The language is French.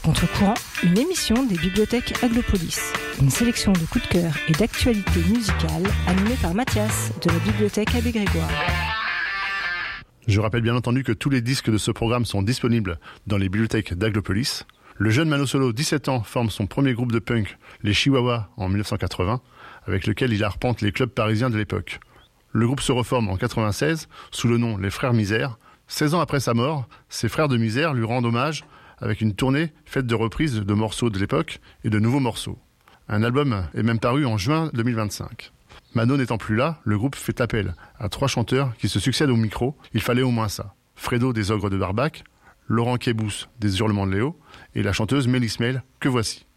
contre-courant, une émission des bibliothèques Aglopolis. Une sélection de coups de cœur et d'actualités musicales animée par Mathias de la bibliothèque Abbé Grégoire. Je rappelle bien entendu que tous les disques de ce programme sont disponibles dans les bibliothèques d'Aglopolis. Le jeune Mano Solo, 17 ans, forme son premier groupe de punk, les Chihuahuas, en 1980, avec lequel il arpente les clubs parisiens de l'époque. Le groupe se reforme en 96 sous le nom Les Frères Misère. 16 ans après sa mort, ses frères de misère lui rendent hommage avec une tournée faite de reprises de morceaux de l'époque et de nouveaux morceaux. Un album est même paru en juin 2025. Mano n'étant plus là, le groupe fait appel à 3 chanteurs qui se succèdent au micro. Il fallait au moins ça. Fredo des Ogres de Barbac, Laurent Kébous des Hurlements de Léo et la chanteuse Mélisse Mail, que voici.